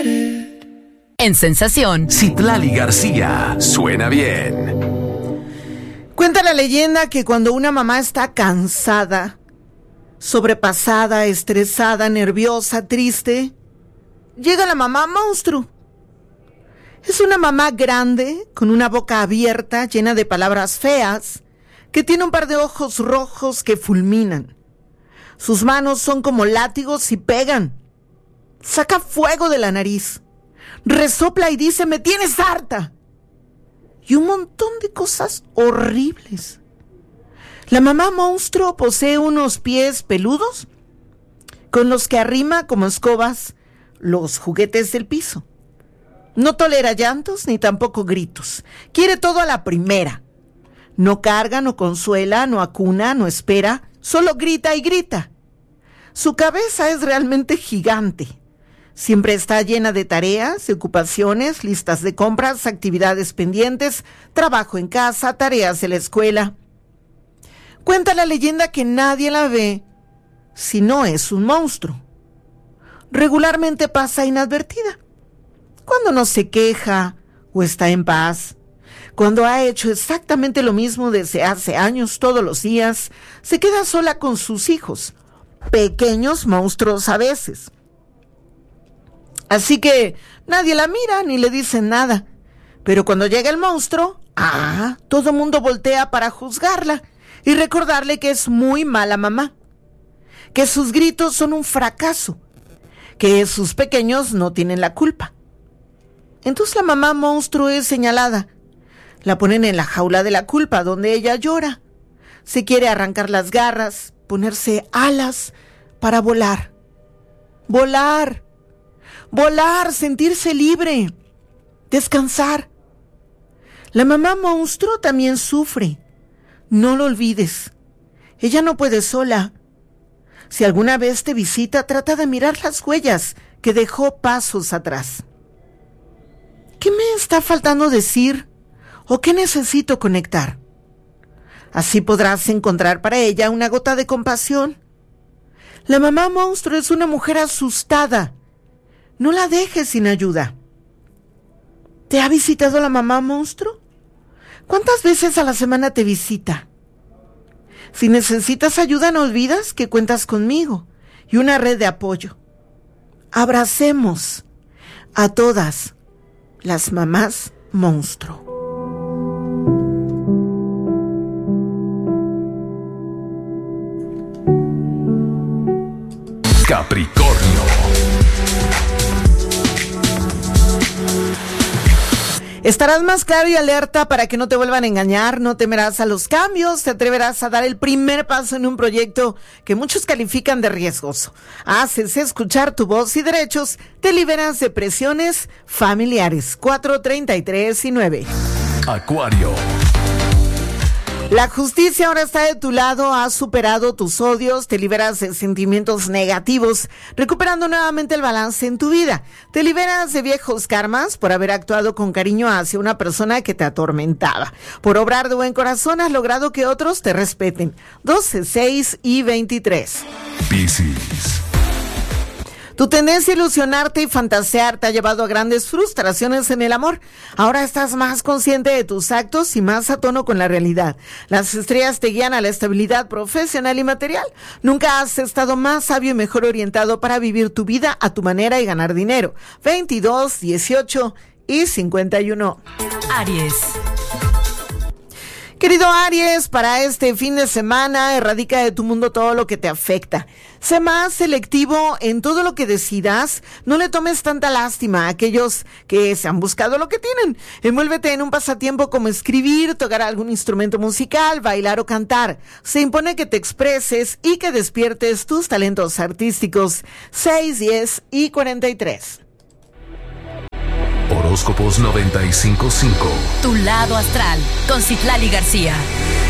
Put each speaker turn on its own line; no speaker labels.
En Sensación,
Citlali García, suena bien.
Cuenta la leyenda que cuando una mamá está cansada, sobrepasada, estresada, nerviosa, triste, llega la mamá monstruo. Es una mamá grande, con una boca abierta, llena de palabras feas, que tiene un par de ojos rojos que fulminan. Sus manos son como látigos y pegan. Saca fuego de la nariz. Resopla y dice, "Me tienes harta". Y un montón de cosas horribles. La mamá monstruo posee unos pies peludos con los que arrima como escobas los juguetes del piso. No tolera llantos ni tampoco gritos. Quiere todo a la primera. No carga, no consuela, no acuna, no espera, solo grita y grita. Su cabeza es realmente gigante. Siempre está llena de tareas, de ocupaciones, listas de compras, actividades pendientes, trabajo en casa, tareas de la escuela. Cuenta la leyenda que nadie la ve si no es un monstruo. Regularmente pasa inadvertida. Cuando no se queja o está en paz, cuando ha hecho exactamente lo mismo desde hace años todos los días, se queda sola con sus hijos, pequeños monstruos a veces. Así que nadie la mira ni le dice nada. Pero cuando llega el monstruo, todo el mundo voltea para juzgarla y recordarle que es muy mala mamá, que sus gritos son un fracaso, que sus pequeños no tienen la culpa. Entonces la mamá monstruo es señalada. La ponen en la jaula de la culpa, donde ella llora. Se quiere arrancar las garras, ponerse alas para volar. Volar. Volar, sentirse libre, descansar. La mamá monstruo también sufre. No lo olvides. Ella no puede sola. Si alguna vez te visita, trata de mirar las huellas que dejó pasos atrás. ¿Qué me está faltando decir? ¿O qué necesito conectar? Así podrás encontrar para ella una gota de compasión. La mamá monstruo es una mujer asustada. No la dejes sin ayuda. ¿Te ha visitado la mamá monstruo? ¿Cuántas veces a la semana te visita? Si necesitas ayuda, no olvides que cuentas conmigo y una red de apoyo. Abracemos a todas las mamás monstruo.
Capricornio.
Estarás más claro y alerta para que no te vuelvan a engañar, no temerás a los cambios, te atreverás a dar el primer paso en un proyecto que muchos califican de riesgoso. Haces escuchar tu voz y derechos, te liberas de presiones familiares. 4:33 y 9.
Acuario.
La justicia ahora está de tu lado, has superado tus odios, te liberas de sentimientos negativos, recuperando nuevamente el balance en tu vida. Te liberas de viejos karmas por haber actuado con cariño hacia una persona que te atormentaba. Por obrar de buen corazón has logrado que otros te respeten. 12, 6 y 23.
Piscis.
Tu tendencia a ilusionarte y fantasear te ha llevado a grandes frustraciones en el amor. Ahora estás más consciente de tus actos y más a tono con la realidad. Las estrellas te guían a la estabilidad profesional y material. Nunca has estado más sabio y mejor orientado para vivir tu vida a tu manera y ganar dinero. 22, 18 y 51.
Aries.
Querido Aries, para este fin de semana, erradica de tu mundo todo lo que te afecta. Sé más selectivo en todo lo que decidas. No le tomes tanta lástima a aquellos que se han buscado lo que tienen. Envuélvete en un pasatiempo como escribir, tocar algún instrumento musical, bailar o cantar. Se impone que te expreses y que despiertes tus talentos artísticos. 6, 10 y 43.
Horóscopos 95.5.
Tu lado astral con Citlali García.